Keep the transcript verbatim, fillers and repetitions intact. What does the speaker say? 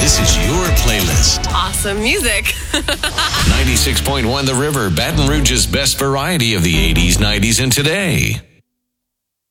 This is your playlist. Awesome music. ninety-six point one The River, Baton Rouge's best variety of the eighties, nineties, and today.